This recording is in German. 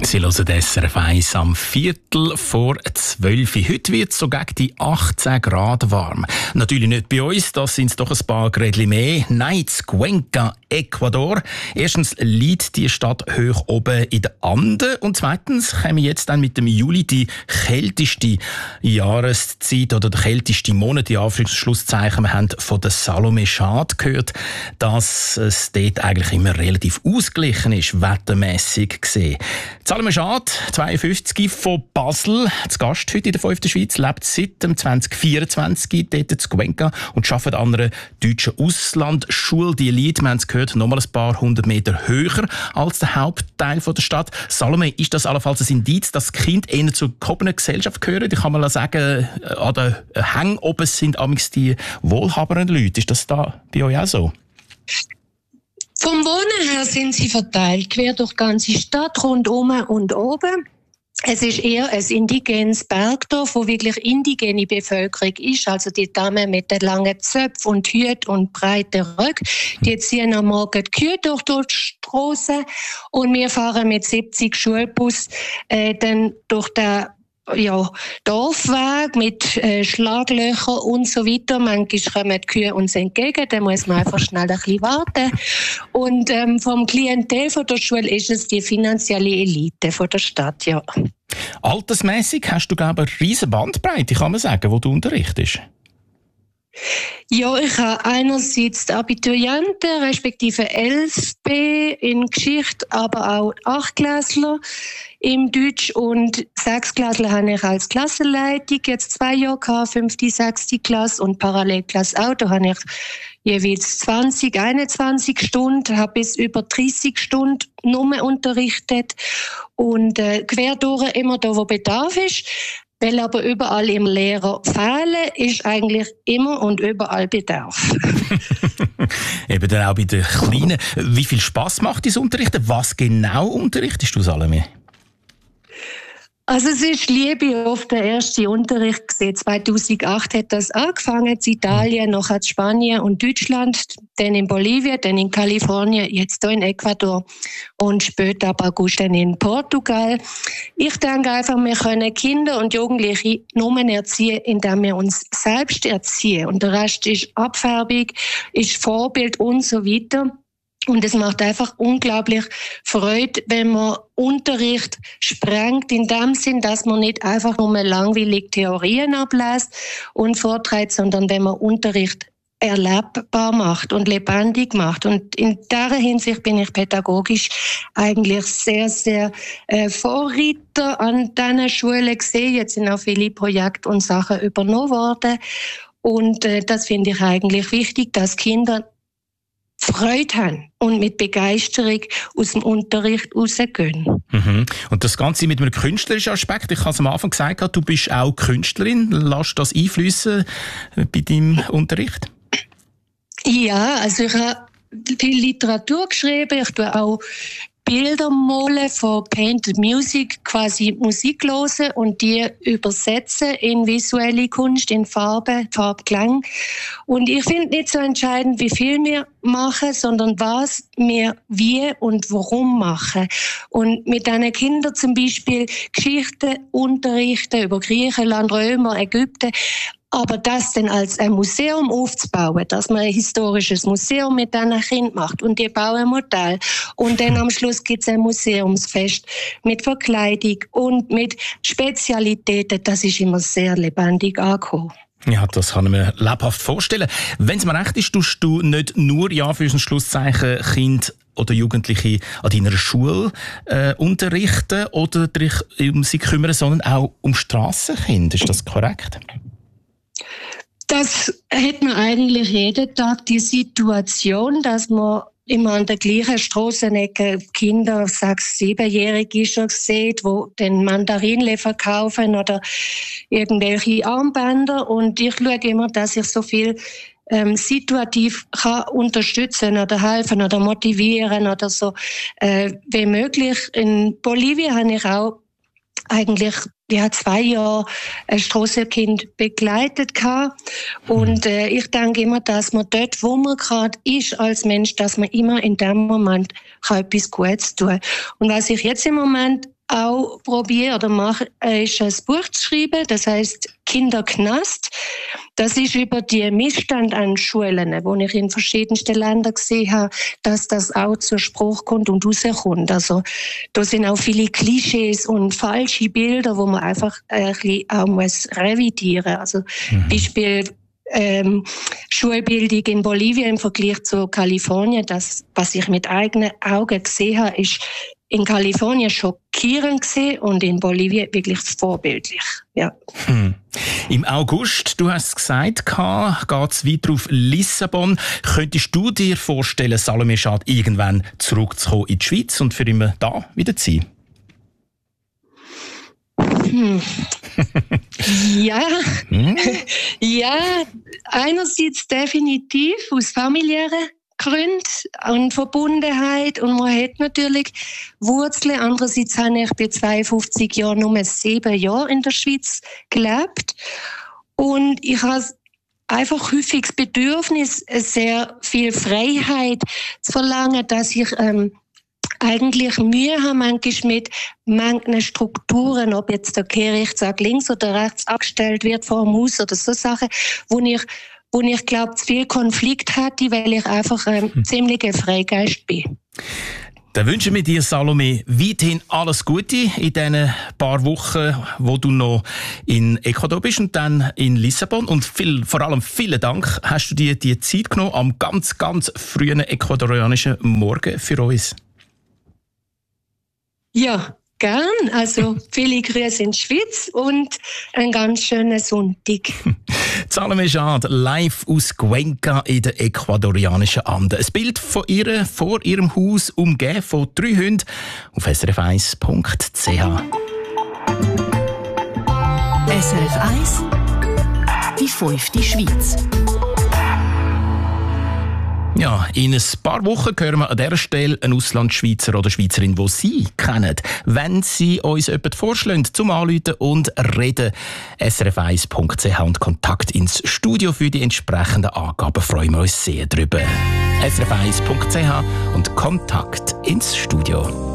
Sie hören SRF 1 am 11:45. Heute wird es so gegen die 18 Grad warm. Natürlich nicht bei uns, das sind doch ein paar Grädchen mehr. Nein, in Cuenca, Ecuador. Erstens liegt die Stadt hoch oben in den Anden und zweitens kommen jetzt dann mit dem Juli die kälteste Jahreszeit oder der kälteste Monat, in Anführungszeichen. Wir haben von der Salome Schad gehört, dass es dort eigentlich immer relativ ausgeglichen ist, wettermässig gesehen. Salome Schad, 52, von Basel, zu Gast heute in der 5. Schweiz, lebt seit dem 2024 dort in Cuenca und arbeitet an einer deutschen Auslandschule. Die liegt, wir haben es gehört, noch mal ein paar hundert Meter höher als der Hauptteil der Stadt. Salome, ist das allenfalls ein Indiz, dass die Kinder eher zur gehobenen Gesellschaft gehören? Ich kann mal sagen, an den Hängen oben sind amigs die wohlhabenden Leute. Ist das da bei euch auch so? Vom Wohnen her sind sie verteilt, quer durch die ganze Stadt, rundum und oben. Es ist eher ein indigenes Bergdorf, wo wirklich indigene Bevölkerung ist. Also die Damen mit den langen Zöpfen und Hüten und breiten Röcken, die ziehen am Morgen die Kühe durch die Strasse und wir fahren mit 70 Schulbus dann durch den Dorfweg mit Schlaglöchern und so weiter. Manchmal kommen die Kühe uns entgegen, da muss man einfach schnell ein bisschen warten. Und vom Klientel von der Schule ist es die finanzielle Elite von der Stadt, ja. Altersmässig hast du, glaube ich, eine riesen Bandbreite, kann man sagen, wo du unterrichtest. Ja, ich habe einerseits die Abiturienten, respektive 11b in Geschichte, aber auch 8-Klässler im Deutsch und 6-Klässler habe ich als Klassenleitung jetzt 2 Jahre gehabt, 5., 6. Klasse und Parallelklasse auch. Da habe ich jeweils 20, 21 Stunden, habe bis über 30 Stunden nur unterrichtet und quer durch immer da, wo Bedarf ist. Weil aber überall im Lehrer fehlen, ist eigentlich immer und überall Bedarf. Eben dann auch bei den Kleinen. Wie viel Spass macht das Unterrichten? Was genau unterrichtest du, Salome? Also es ist Liebe auf den ersten Unterricht gesehen. 2008 hat das angefangen, in Italien, nachher in Spanien und Deutschland, dann in Bolivien, dann in Kalifornien, jetzt hier in Ecuador und später ab August dann in Portugal. Ich denke einfach, wir können Kinder und Jugendliche nur erziehen, indem wir uns selbst erziehen. Und der Rest ist Abfärbung, ist Vorbild und so weiter. Und es macht einfach unglaublich Freude, wenn man Unterricht sprengt, in dem Sinn, dass man nicht einfach nur langweilig Theorien ablässt und vorträgt, sondern wenn man Unterricht erlebbar macht und lebendig macht. Und in dieser Hinsicht bin ich pädagogisch eigentlich sehr, sehr Vorreiter an diesen Schulen gesehen. Jetzt sind auch viele Projekte und Sachen übernommen worden. Und das finde ich eigentlich wichtig, dass Kinder Freude haben und mit Begeisterung aus dem Unterricht rausgehen. Mhm. Und das Ganze mit einem künstlerischen Aspekt. Ich habe es am Anfang gesagt, du bist auch Künstlerin. Lässt das einfließen bei deinem Unterricht? Ja, also ich habe viel Literatur geschrieben. Ich tue auch Bilder malen von Painted Music, quasi Musik hören und die übersetzen in visuelle Kunst, in Farbe, Farbklang. Und ich finde nicht so entscheidend, wie viel wir machen, sondern was wir wie und warum machen. Und mit diesen Kindern zum Beispiel Geschichten unterrichten über Griechenland, Römer, Ägypten. Aber das dann als ein Museum aufzubauen, dass man ein historisches Museum mit diesen Kindern macht und die bauen ein Modell. Und dann am Schluss gibt es ein Museumsfest mit Verkleidung und mit Spezialitäten. Das ist immer sehr lebendig angekommen. Ja, das kann ich mir lebhaft vorstellen. Wenn es mir recht ist, tust du nicht nur, ja, für ein Schlusszeichen, Kinder oder Jugendliche an deiner Schule unterrichten oder dich um sie kümmern, sondern auch um Strassenkinder. Ist das korrekt? Das hat man eigentlich jeden Tag die Situation, dass man immer an der gleichen Strassenecke Kinder, 6-, 7-Jährige schon sieht, die den Mandarinle verkaufen oder irgendwelche Armbänder. Und ich schaue immer, dass ich so viel situativ kann unterstützen oder helfen oder motivieren oder so wie möglich. In Bolivien habe ich auch eigentlich 2 Jahre ein Strassenkind begleitet gehabt. Und ich denke immer, dass man dort, wo man gerade ist als Mensch, dass man immer in dem Moment kann etwas Gutes tun. Und was ich jetzt im Moment auch probiere oder mache, ist ein Buch zu schreiben, das heisst Kinderknast. Das ist über die Missstände an Schulen, wo ich in verschiedensten Ländern gesehen habe, dass das auch zur Spruch kommt und rauskommt. Also da sind auch viele Klischees und falsche Bilder, wo man einfach ein bisschen auch muss revidieren. Also Beispiel Schulbildung in Bolivien im Vergleich zu Kalifornien, das, was ich mit eigenen Augen gesehen habe, ist in Kalifornien schockierend gesehen und in Bolivien wirklich vorbildlich. Ja. Im August, du hast es gesagt, geht es weiter auf Lissabon. Könntest du dir vorstellen, Salome Schad irgendwann zurückzukommen in die Schweiz und für immer da wieder zu sein? Ja, ja, einerseits definitiv aus familiären Gründen und Verbundenheit und man hat natürlich Wurzeln. Andererseits habe ich bei 52 Jahren nur 7 Jahre in der Schweiz gelebt und ich habe einfach häufig das Bedürfnis, sehr viel Freiheit zu verlangen, dass ich eigentlich Mühe haben manchmal mit manchen Strukturen, ob jetzt der Gerichtssaal links oder rechts abgestellt wird vor dem Haus oder so Sachen, wo ich glaube, zu viel Konflikt hatte, weil ich einfach ziemlicher Freigeist bin. Dann wünschen wir dir, Salome, weiterhin alles Gute in diesen paar Wochen, wo du noch in Ecuador bist und dann in Lissabon. Und vor allem vielen Dank, hast du dir die Zeit genommen am ganz, ganz frühen ecuadorianischen Morgen für uns. Ja, gern. Also viele Grüße in die Schweiz und einen ganz schönen Sonntag. Salome Schad, live aus Cuenca in den ecuadorianischen Anden. Ein Bild von ihr vor ihrem Haus, umgeben von 3 Hunden, auf srf1.ch. SRF 1, die 5. Schweiz. Ja, in ein paar Wochen hören wir an dieser Stelle einen Auslandschweizer oder Schweizerin, die Sie kennen. Wenn Sie uns jemanden vorschlagen, zum Anrufen und reden, srf1.ch und Kontakt ins Studio für die entsprechenden Angaben. Freuen wir uns sehr drüber. srf1.ch und Kontakt ins Studio.